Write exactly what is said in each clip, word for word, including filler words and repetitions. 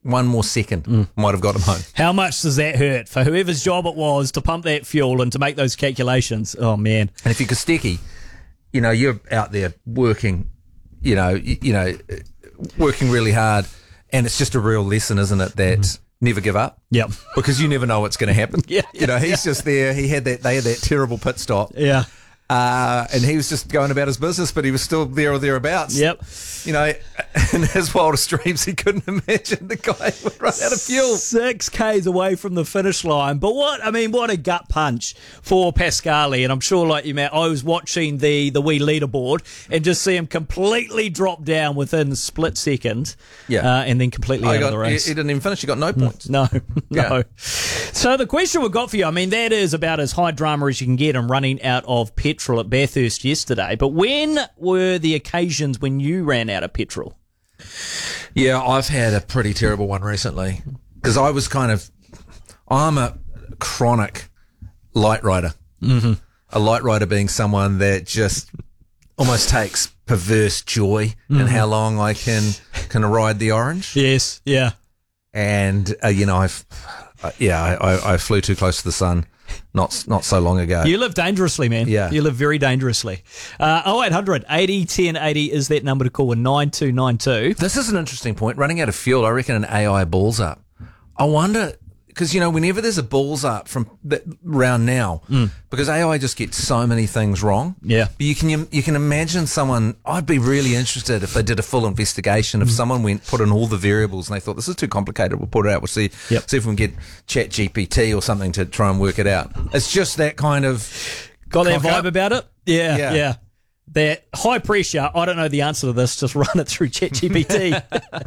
one more second mm. might have got him home. How much does that hurt for whoever's job it was to pump that fuel and to make those calculations? Oh, man. And if you're Kostecki, you know, you're out there working, you know, you, you know, working really hard, and it's just a real lesson, isn't it, that mm. never give up. Yep. Because you never know what's going to happen. yeah, You know, he's yeah. just there. He had that, they had that terrible pit stop. Yeah. Uh, and he was just going about his business, but he was still there or thereabouts. Yep. You know, in his wildest dreams, he couldn't imagine the guy would run out of fuel. Six Ks away from the finish line. But what, I mean, what a gut punch for Pascali. And I'm sure, like you, Matt, I was watching the, the wee leaderboard and just see him completely drop down within a split second. Yeah. Uh, and then completely Oh, out got, of the race. He, he didn't even finish. He got no points. No, no. Yeah. So the question we've got for you, I mean, that is about as high drama as you can get in running out of petrol at Bathurst yesterday. But when were the occasions when you ran out of petrol? Yeah, I've had a pretty terrible one recently because I was kind of, I'm a chronic light rider. Mm-hmm. A light rider being someone that just almost takes perverse joy mm-hmm. in how long I can can ride the orange. Yes, yeah. And, uh, you know, I've, uh, yeah, I, I, I flew too close to the sun. Not not so long ago. You live dangerously, man. Yeah. You live very dangerously. Uh, oh eight hundred eighty ten eighty is that number to call with nine two nine two. This is an interesting point. Running out of fuel, I reckon an A I balls up. I wonder, because, you know, whenever there's a balls up from the, round now, mm. because A I just gets so many things wrong. Yeah. But you can you can imagine someone, I'd be really interested if they did a full investigation, if mm. someone went, put in all the variables and they thought, this is too complicated, we'll put it out, we'll see, yep. see if we can get Chat G P T or something to try and work it out. It's just that kind of... Got that vibe up. about it? Yeah, yeah. Yeah. That high pressure, I don't know the answer to this, just run it through ChatGPT.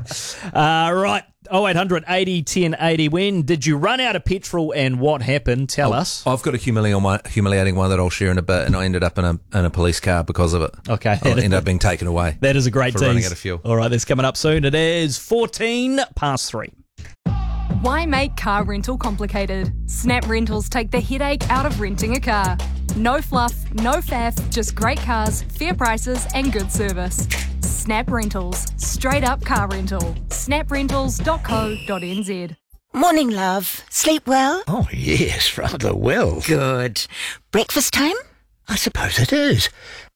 uh, right, oh eight hundred eighty ten eighty. When did you run out of petrol and what happened? Tell oh, us. I've got a humiliating one, humiliating one that I'll share in a bit, and I ended up in a in a police car because of it. Okay. I ended up being taken away. That is a great for tease. running out of fuel. All right, that's coming up soon. It is fourteen past three. Why make car rental complicated? Snap Rentals take the headache out of renting a car. No fluff, no faff, just great cars, fair prices and good service. Snap Rentals. Straight up car rental. snap rentals dot co dot n z. Morning, love. Sleep well? Oh, yes, rather well. Good. Breakfast time? I suppose it is.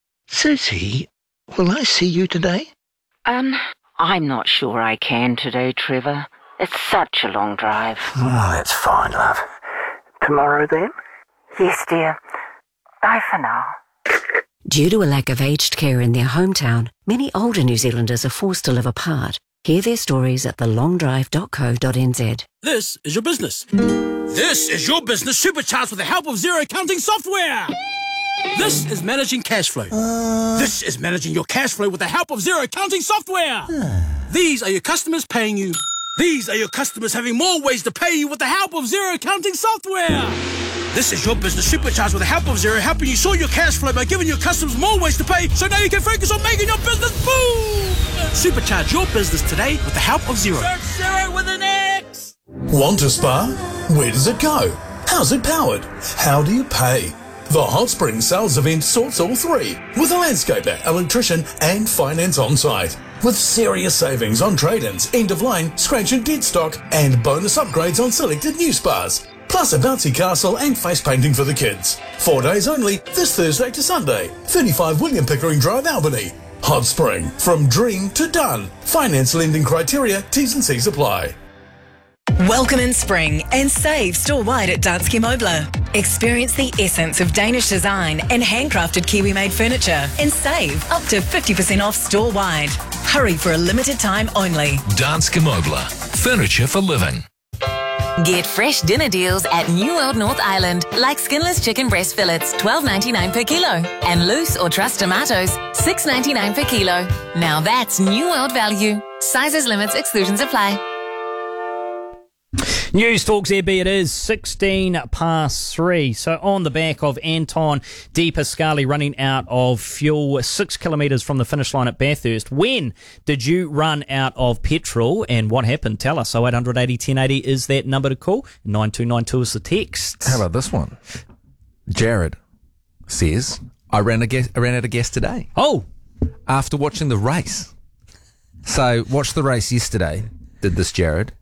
Susie, will I see you today? Um, I'm not sure I can today, Trevor. It's such a long drive. Oh, that's fine, love. Tomorrow, then? Yes, dear. Bye for now. Due to a lack of aged care in their hometown, many older New Zealanders are forced to live apart. Hear their stories at the long drive dot co dot n z. This is your business. This is your business supercharged with the help of Xero accounting software. This is managing cash flow. Uh... This is managing your cash flow with the help of Xero accounting software. These are your customers paying you. These are your customers having more ways to pay you with the help of Xero accounting software. This is your business supercharged with the help of Xero, helping you sort your cash flow by giving your customers more ways to pay, so now you can focus on making your business boom! Supercharge your business today with the help of Xero. Search Xero with an X! Want a spa? Where does it go? How's it powered? How do you pay? The Hot Spring sales event sorts all three, with a landscaper, electrician and finance on site. With serious savings on trade-ins, end-of-line, scratch and dead stock, and bonus upgrades on selected new spas. Plus a bouncy castle and face painting for the kids. Four days only, this Thursday to Sunday. thirty-five William Pickering Drive, Albany. Hot Spring, from dream to done. Finance lending criteria, T's and C's apply. Welcome in spring and save store-wide at Danske Møbler. Experience the essence of Danish design and handcrafted Kiwi-made furniture and save up to fifty percent off store-wide. Hurry for a limited time only. Danske Møbler. Furniture for living. Get fresh dinner deals at New World North Island, like skinless chicken breast fillets, twelve ninety-nine per kilo, and loose or trussed tomatoes, six ninety-nine per kilo. Now that's New World value. Sizes, limits, exclusions apply. News Talks A B, it is sixteen past three. So on the back of Anton De Pascali running out of fuel six kilometres from the finish line at Bathurst, when did you run out of petrol and what happened? Tell us. oh eight hundred eighty ten eighty is that number to call. nine two nine two is the text. How about this one? Jared says, I ran, a gas, I ran out of gas today. Oh! After watching the race. So watched the race yesterday, did this Jared.